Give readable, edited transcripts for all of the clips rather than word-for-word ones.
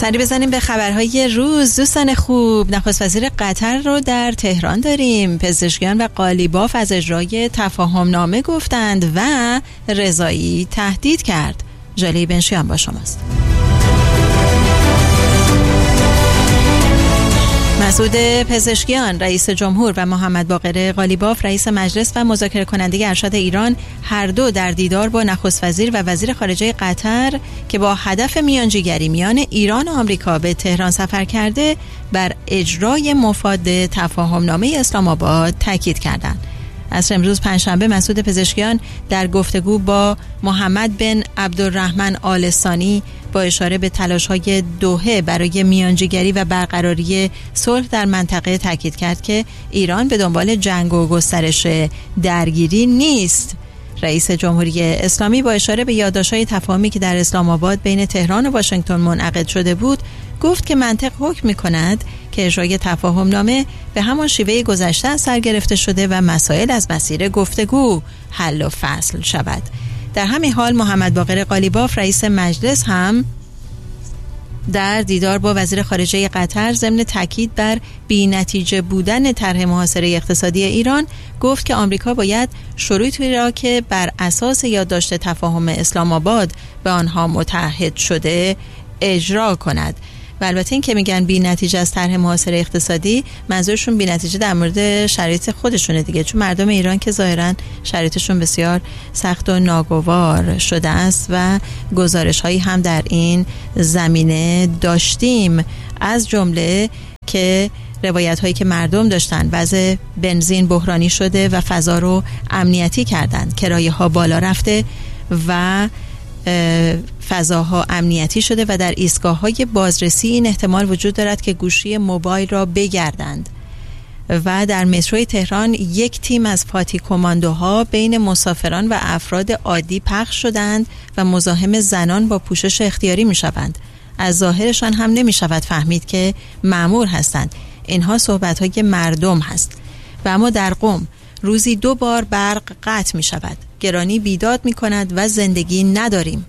سری بزنیم به خبرهای روز. دوستان خوب، نخست وزیر قطر رو در تهران داریم. پزشکیان و قالیباف از اجرای تفاهم نامه گفتند و رضایی تهدید کرد. جلی بنشیان با شماست. مسعود پزشکیان رئیس جمهور و محمد باقر قالیباف رئیس مجلس و مذاکره کننده ارشد ایران هر دو در دیدار با نخست وزیر و وزیر خارجه قطر که با هدف میانجیگری میان ایران و آمریکا به تهران سفر کرده بر اجرای مفاد تفاهم نامه اسلام آباد تاکید کردند. عصر امروز پنجشنبه مسعود پزشکیان در گفتگو با محمد بن عبدالرحمن آل ثانی با اشاره به تلاش‌های دوحه برای میانجیگری و برقراری صلح در منطقه تاکید کرد که ایران به دنبال جنگ و گسترش درگیری نیست. رئیس جمهوری اسلامی با اشاره به یادداشت‌های تفاهمی که در اسلام آباد بین تهران و واشنگتن منعقد شده بود، گفت که منطق حکم می‌کند که اجرای تفاهم نامه به همان شیوه گذشته از سر گرفته شده و مسائل از مسیر گفتگو حل و فصل شود. در همین حال محمد باقر قالیباف رئیس مجلس هم در دیدار با وزیر خارجه قطر ضمن تاکید بر بی‌نتیجه بودن طرح محاصره اقتصادی ایران گفت که آمریکا باید شروطی را که بر اساس یادداشت تفاهم اسلام آباد به آنها متعهد شده اجرا کند. و البته این که میگن بی نتیجه از طرح محاصره اقتصادی، منظورشون بی نتیجه در مورد شرایط خودشونه دیگه، چون مردم ایران که ظاهرا شرایطشون بسیار سخت و ناگوار شده است و گزارش هایی هم در این زمینه داشتیم، از جمله که روایت هایی که مردم داشتن وضع بنزین بحرانی شده و فضا رو امنیتی کردن، کرایه ها بالا رفته و فضاها امنیتی شده و در ایستگاه‌های بازرسی این احتمال وجود دارد که گوشی موبایل را بگردند. و در متروی تهران یک تیم از فاتی کماندوها بین مسافران و افراد عادی پخش شدند و مزاحم زنان با پوشش اختیاری می‌شوند. از ظاهرشان هم نمی‌شود فهمید که مأمور هستند. اینها صحبت‌های مردم هست. و اما در قم روزی 2 بار برق قطع می‌شود. گرانی بیداد می‌کند و زندگی نداریم.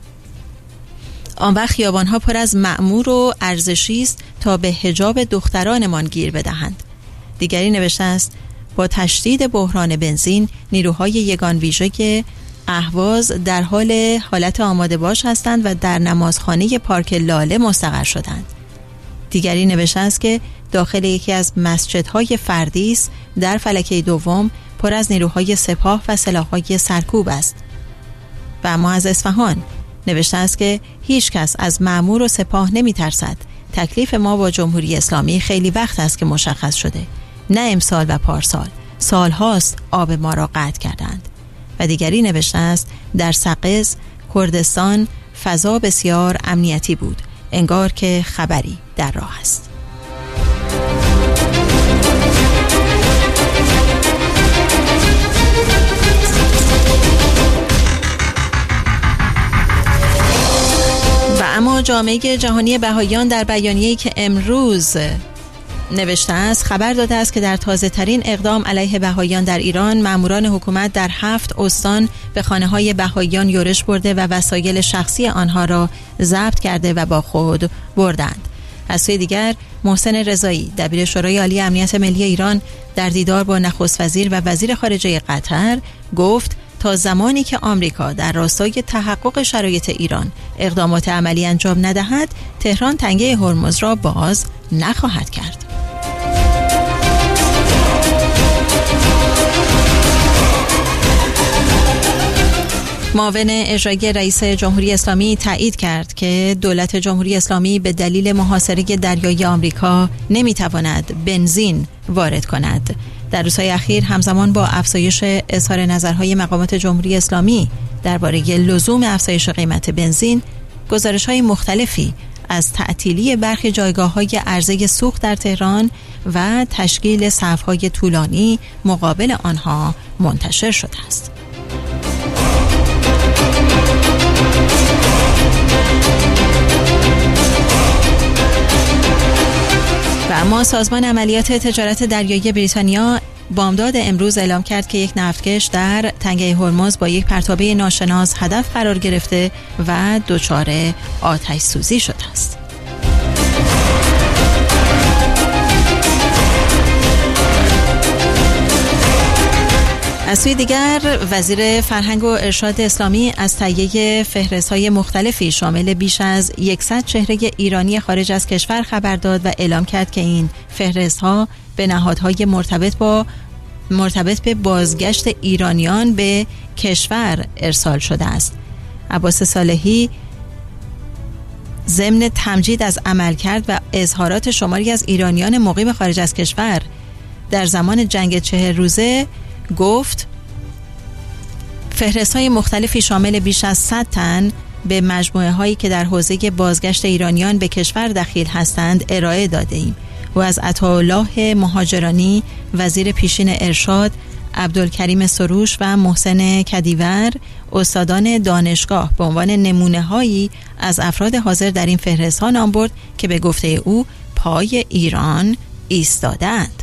آن وقت خیابان‌ها پر از مأمور و ارزشی است تا به حجاب دخترانمان گیر بدهند. دیگری نوشته است با تشدید بحران بنزین نیروهای یگان ویژه اهواز در حالت آماده باش هستند و در نمازخانه پارک لاله مستقر شدند. دیگری نوشته است که داخل یکی از مسجدهای فردی است در فلکه دوم پر از نیروهای سپاه و سلاح‌های سرکوب است. و اما از اصفهان نوشته است که هیچ کس از مأمور و سپاه نمی ترسد. تکلیف ما با جمهوری اسلامی خیلی وقت است که مشخص شده. نه امسال و پارسال، سال هاست آب ما را قطع کردند. و دیگری نوشته است در سقز کردستان فضا بسیار امنیتی بود، انگار که خبری در راه است. اما جامعه جهانی بهائیان در بیانیه‌ای که امروز نوشته است خبر داده است که در تازه ترین اقدام علیه بهائیان در ایران ماموران حکومت در 7 استان به خانه‌های بهائیان یورش برده و وسایل شخصی آنها را ضبط کرده و با خود بردند. از سوی دیگر محسن رضایی دبیر شورای عالی امنیت ملی ایران در دیدار با نخست وزیر و وزیر خارجه قطر گفت تا زمانی که آمریکا در راستای تحقق شرایط ایران اقدامات عملی انجام ندهد، تهران تنگه هرمز را باز نخواهد کرد. معاون اجرایی رئیس جمهوری اسلامی تایید کرد که دولت جمهوری اسلامی به دلیل محاصره دریایی آمریکا نمیتواند بنزین وارد کند. در روزهای اخیر همزمان با افزایش اظهار نظرهای مقامات جمهوری اسلامی درباره لزوم افزایش قیمت بنزین، گزارش‌های مختلفی از تعطیلی برخی جایگاه‌های عرضه سوخت در تهران و تشکیل صف‌های طولانی مقابل آنها منتشر شده است. و اما سازمان عملیات تجارت دریایی بریتانیا بامداد امروز اعلام کرد که یک نفتکش در تنگه هرمز با یک پرتابه ناشناس هدف قرار گرفته و دچار آتش سوزی شده است. از سوی دیگر وزیر فرهنگ و ارشاد اسلامی از تهیه فهرست‌های مختلفی شامل بیش از 100 چهره ایرانی خارج از کشور خبر داد و اعلام کرد که این فهرست‌ها به نهادهای مرتبط به بازگشت ایرانیان به کشور ارسال شده است. عباس صالحی ضمن تمجید از عملکرد و اظهارات شماری از ایرانیان مقیم خارج از کشور در زمان جنگ 40 روزه گفت فهرست‌های مختلفی شامل بیش از 100 تن به مجموعه هایی که در حوزه بازگشت ایرانیان به کشور دخیل هستند ارائه داده ایم. و از عطاالله مهاجرانی وزیر پیشین ارشاد، عبدالکریم سروش و محسن کدیور استادان دانشگاه به عنوان نمونه هایی از افراد حاضر در این فهرست ها نام برد که به گفته او پای ایران ایستادند.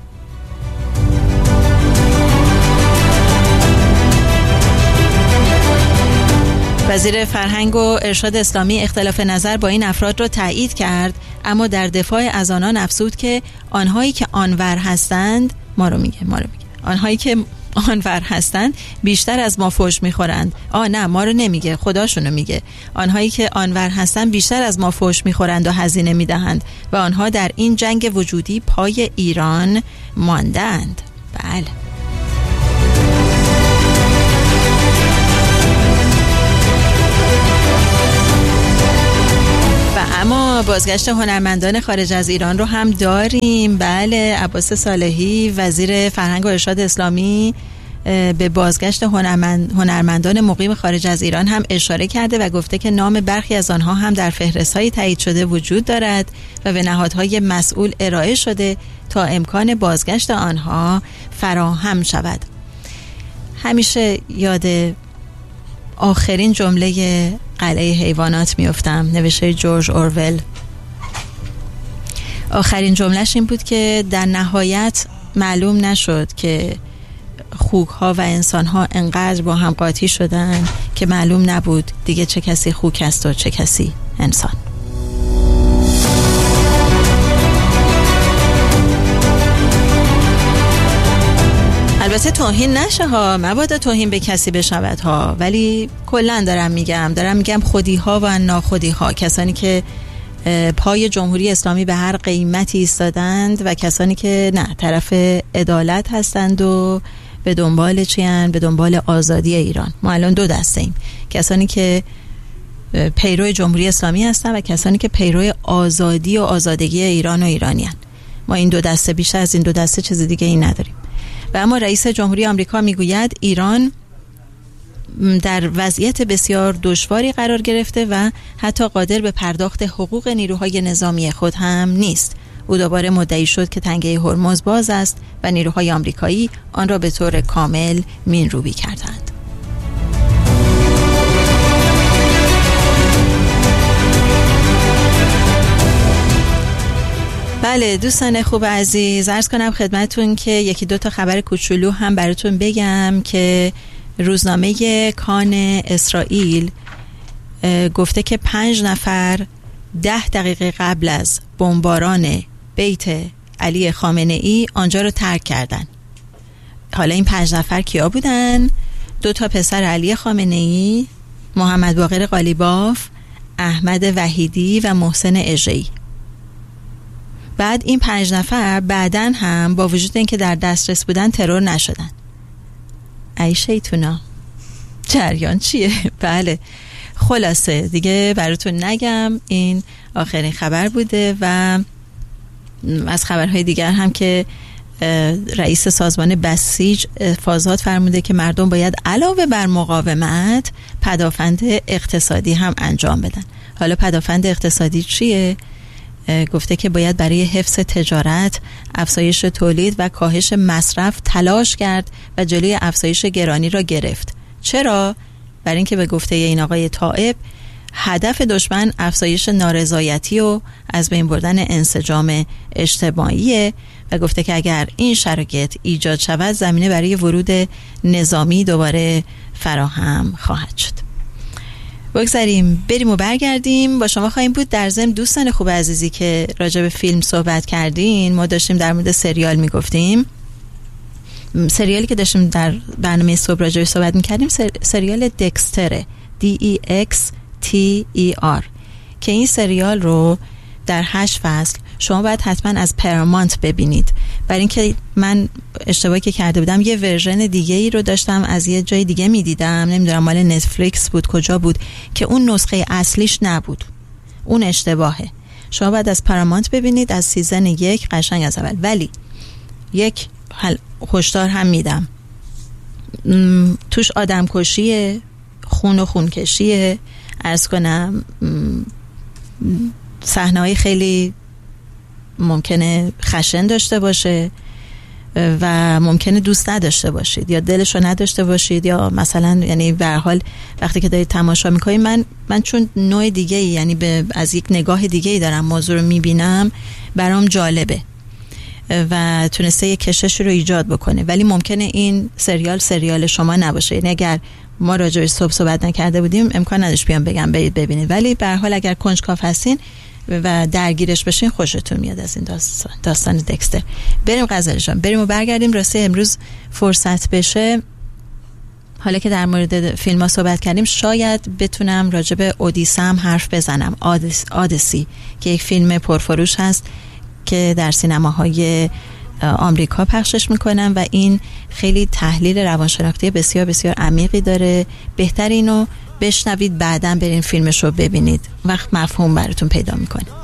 وزیر فرهنگ و ارشاد اسلامی اختلاف نظر با این افراد را تایید کرد، اما در دفاع از آنان افزود که آنهایی که آنور هستند آنهایی که آنور هستند بیشتر از ما فحش میخورند. نه ما رو نمیگه، خداشونو میگه. آنهایی که آنور هستند بیشتر از ما فحش میخورند و هزینه میدهند و آنها در این جنگ وجودی پای ایران ماندند. بله. اما بازگشت هنرمندان خارج از ایران رو هم داریم. بله، عباس صالحی وزیر فرهنگ و ارشاد اسلامی به بازگشت هنرمندان مقیم خارج از ایران هم اشاره کرده و گفته که نام برخی از آنها هم در فهرست‌های تایید شده وجود دارد و به نهادهای مسئول ارائه شده تا امکان بازگشت آنها فراهم شود. همیشه یاد آخرین جمله قلعه حیوانات میافتم، نوشته جورج اورول. آخرین جملهش این بود که در نهایت معلوم نشد که خوک‌ها و انسان‌ها انقدر با هم قاطی شدن که معلوم نبود دیگه چه کسی خوک است و چه کسی انسان. البته توهین نشه ها، مبادا توهین به کسی بشود ها، ولی کلن دارم میگم خودی ها و ناخودی ها، کسانی که پای جمهوری اسلامی به هر قیمتی ایستادند و کسانی که نه، طرف عدالت هستند و به دنبال چیان؟ به دنبال آزادی ایران. ما الان دو دسته ایم، کسانی که پیرو جمهوری اسلامی هستن و کسانی که پیرو آزادی و آزادگی ایران و ایرانیان. ما این دو دسته، بیشتر از این دو دسته چیز دیگه این نداریم. و اما رئیس جمهوری آمریکا میگوید ایران در وضعیت بسیار دشواری قرار گرفته و حتی قادر به پرداخت حقوق نیروهای نظامی خود هم نیست. او دوباره مدعی شد که تنگه هرمز باز است و نیروهای آمریکایی آن را به طور کامل مینروبی کردند. بله دوستان خوب عزیز، عرض کنم خدمتون که یکی دو تا خبر کوچولو هم براتون بگم که روزنامه کان اسرائیل گفته که 5 نفر 10 دقیقه قبل از بمباران بیت علی خامنه ای آنجا رو ترک کردن. حالا این 5 نفر کیا بودن؟ 2 تا پسر علی خامنه ای، محمد باقر قالیباف، احمد وحیدی و محسن اژه‌ای. بعد این 5 نفر بعدن هم با وجود اینکه در دسترس بودن ترور نشدن. ای شیطونا، جریان چیه؟ بله خلاصه دیگه براتون نگم، این آخرین خبر بوده. و از خبرهای دیگر هم که رئیس سازمان بسیج فازات فرموده که مردم باید علاوه بر مقاومت پدافند اقتصادی هم انجام بدن. حالا پدافند اقتصادی چیه؟ گفته که باید برای حفظ تجارت، افزایش تولید و کاهش مصرف تلاش کرد و جلوی افزایش گرانی را گرفت. چرا؟ برای اینکه به گفته این آقای طائب هدف دشمن افزایش نارضایتی و از بین بردن انسجام اجتماعیه و گفته که اگر این شرایط ایجاد شود زمینه برای ورود نظامی دوباره فراهم خواهد شد. بگذاریم بریم و برگردیم. با شما خواهیم بود. در ضمن دوستان خوب عزیزی که راجع به فیلم صحبت کردین، ما داشتیم در مورد سریال میگفتیم. سریالی که داشتیم در برنامه صبح راجعش صحبت می‌کردیم سریال دکستره، DEXTER، که این سریال رو در 8 فصل شما باید حتما از پارامانت ببینید. برای اینکه من اشتباهی که کرده بودم یه ورژن دیگه ای رو داشتم از یه جای دیگه میدیدم، نمیدونم مال نتفلیکس بود کجا بود، که اون نسخه اصلیش نبود. اون اشتباهه. شما باید از پارامانت ببینید از سیزن 1 قشنگ از اول. ولی یک هشدار هم میدم، توش آدم کشیه، خون و خونکشیه، عرض کنم صحنه‌های خیلی ممکنه خشن داشته باشه و ممکنه دوست نداشته باشید یا دلشو نداشته باشید، یا مثلا یعنی به هر حال وقتی که دارید تماشا میکنید، من چون نوع دیگه یعنی از یک نگاه دیگه دارم موضوع رو میبینم، برام جالبه و تونسته یک کشش رو ایجاد بکنه. ولی ممکنه این سریال شما نباشه. یعنی اگر ما راجع به صحبت نکرده بودیم امکان نداشت بیام بگم برید ببینید، ولی به هر حال اگر کنجکاو هستین و درگیرش بشین خوشتون میاد از این داستان دکستر. بریم غزلشان بریم و برگردیم. راستی امروز فرصت بشه، حالا که در مورد فیلم ها صحبت کردیم، شاید بتونم راجع به اودیسه هم حرف بزنم. آدیسی که یک فیلم پرفروش هست که در سینماهای آمریکا پخشش میکنن و این خیلی تحلیل روانشناختی بسیار بسیار عمیقی داره. بهتر اینو بشنوید بعداً برین فیلمش رو ببینید، وقت مفهوم براتون پیدا میکنه.